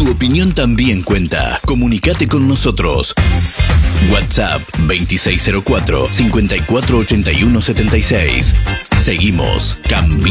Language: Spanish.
Tu opinión también cuenta. Comunicate con nosotros. WhatsApp 2604-548176. Seguimos cambiando.